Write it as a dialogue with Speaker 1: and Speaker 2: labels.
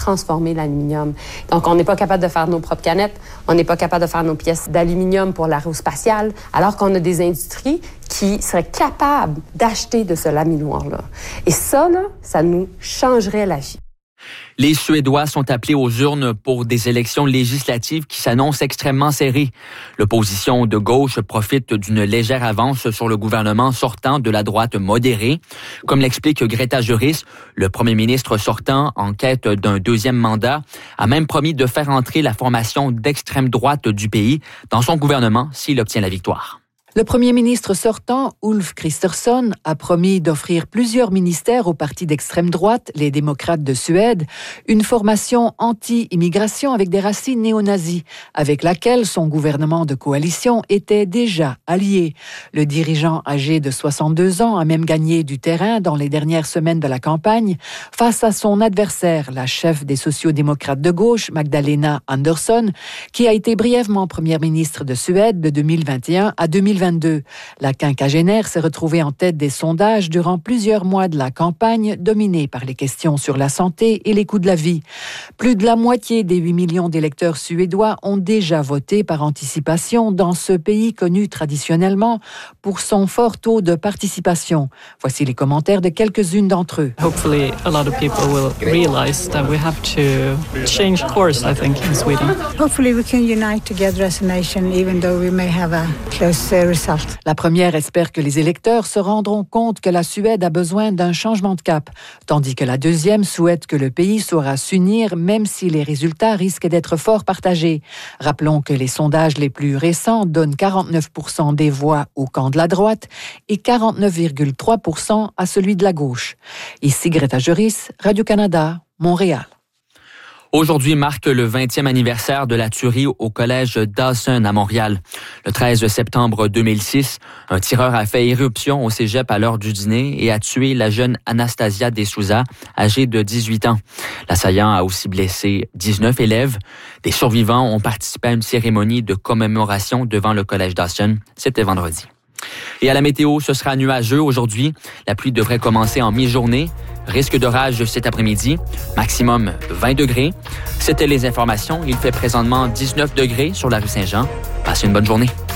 Speaker 1: transformer l'aluminium. Donc, on n'est pas capable de faire nos propres canettes, on n'est pas capable de faire nos pièces d'aluminium pour l'aérospatiale, alors qu'on a des industries qui seraient capables d'acheter de ce laminoir-là. Et ça, là, ça nous changerait la vie.
Speaker 2: Les Suédois sont appelés aux urnes pour des élections législatives qui s'annoncent extrêmement serrées. L'opposition de gauche profite d'une légère avance sur le gouvernement sortant de la droite modérée. Comme l'explique Greta Juris, le premier ministre sortant, en quête d'un deuxième mandat, a même promis de faire entrer la formation d'extrême droite du pays dans son gouvernement s'il obtient la victoire.
Speaker 3: Le premier ministre sortant, Ulf Kristersson, a promis d'offrir plusieurs ministères au parti d'extrême droite, les démocrates de Suède, une formation anti-immigration avec des racines néo-nazis, avec laquelle son gouvernement de coalition était déjà allié. Le dirigeant âgé de 62 ans a même gagné du terrain dans les dernières semaines de la campagne face à son adversaire, la chef des sociodémocrates de gauche, Magdalena Andersson, qui a été brièvement première ministre de Suède de 2021 à 2022. La quinquagénaire s'est retrouvée en tête des sondages durant plusieurs mois de la campagne, dominée par les questions sur la santé et les coûts de la vie. Plus de la moitié des 8 millions d'électeurs suédois ont déjà voté par anticipation dans ce pays connu traditionnellement pour son fort taux de participation. Voici les commentaires de quelques-unes d'entre eux.
Speaker 4: Hopefully a lot of people will realize that we have to change course, I think, in Sweden.
Speaker 5: Hopefully we can unite together as a nation, even though we may have a close result.
Speaker 3: La première espère que les électeurs se rendront compte que la Suède a besoin d'un changement de cap, tandis que la deuxième souhaite que le pays saura s'unir même si les résultats risquent d'être fort partagés. Rappelons que les sondages les plus récents donnent 49% des voix au camp de la droite et 49,3% à celui de la gauche. Ici Greta Juris, Radio-Canada, Montréal.
Speaker 2: Aujourd'hui marque le 20e anniversaire de la tuerie au collège Dawson à Montréal. Le 13 septembre 2006, un tireur a fait éruption au cégep à l'heure du dîner et a tué la jeune Anastasia De Souza, âgée de 18 ans. L'assaillant a aussi blessé 19 élèves. Des survivants ont participé à une cérémonie de commémoration devant le collège Dawson. C'était vendredi. Et à la météo, ce sera nuageux aujourd'hui. La pluie devrait commencer en mi-journée. Risque d'orage cet après-midi. Maximum 20 degrés. C'était les informations. Il fait présentement 19 degrés sur la rue Saint-Jean. Passez une bonne journée.